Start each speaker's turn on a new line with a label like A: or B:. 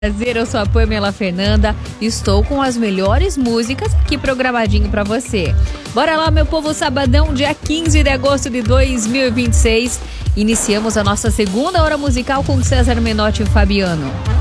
A: Prazer, eu sou a Pamela Fernanda, estou com as melhores músicas aqui programadinho pra você. Bora lá, meu povo, sabadão, dia 15 de agosto de 2026. Iniciamos a nossa segunda hora musical com César Menotti e Fabiano.